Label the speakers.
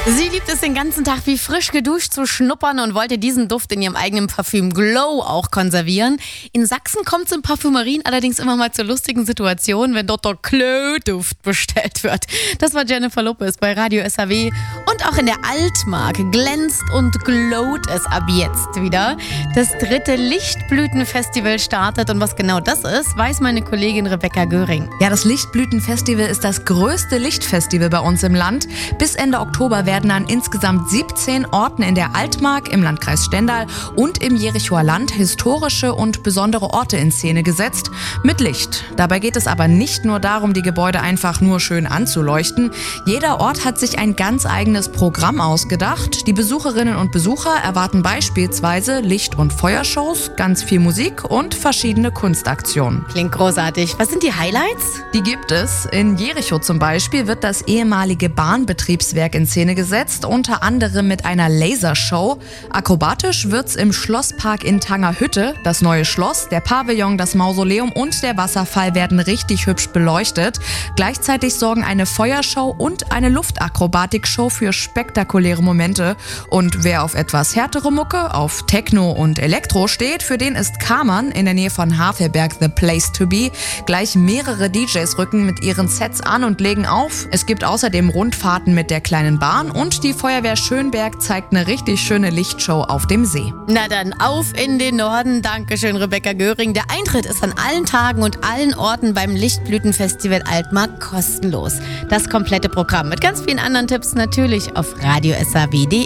Speaker 1: Sie liebt es den ganzen Tag wie frisch geduscht zu schnuppern und wollte diesen Duft in ihrem eigenen Parfüm Glow auch konservieren. In Sachsen kommt es in Parfümerien allerdings immer mal zur lustigen Situation, wenn Dr. Klö-Duft bestellt wird. Das war Jennifer Lopez bei Radio SAW. Und auch in der Altmark glänzt und glowt es ab jetzt wieder. Das 3. Lichtblütenfestival startet und was genau das ist, weiß meine Kollegin Rebecca Göring.
Speaker 2: Ja, das Lichtblütenfestival ist das größte Lichtfestival bei uns im Land. Bis Ende Oktober werden an insgesamt 17 Orten in der Altmark, im Landkreis Stendal und im Jerichoer Land historische und besondere Orte in Szene gesetzt mit Licht. Dabei geht es aber nicht nur darum, die Gebäude einfach nur schön anzuleuchten. Jeder Ort hat sich ein ganz eigenes Programm ausgedacht. Die Besucherinnen und Besucher erwarten beispielsweise Licht- und Feuershows, ganz viel Musik und verschiedene Kunstaktionen.
Speaker 1: Klingt großartig. Was sind die Highlights?
Speaker 2: Die gibt es. In Jericho zum Beispiel wird das ehemalige Bahnbetriebswerk in Szene gesetzt, unter anderem mit einer Lasershow. Akrobatisch wird's im Schlosspark in Tangerhütte. Das neue Schloss, der Pavillon, das Mausoleum und der Wasserfall werden richtig hübsch beleuchtet. Gleichzeitig sorgen eine Feuershow und eine Luftakrobatik-Show für spektakuläre Momente. Und wer auf etwas härtere Mucke, auf Techno und Elektro steht, für den ist Kammern in der Nähe von Havelberg the place to be. Gleich mehrere DJs rücken mit ihren Sets an und legen auf. Es gibt außerdem Rundfahrten mit der kleinen Bahn und die Feuerwehr Schönberg zeigt eine richtig schöne Lichtshow auf dem See.
Speaker 1: Na dann auf in den Norden. Dankeschön, Rebecca Göring. Der Eintritt ist an allen Tagen und allen Orten beim Lichtblütenfestival Altmark kostenlos. Das komplette Programm mit ganz vielen anderen Tipps natürlich auf radiosaw.de.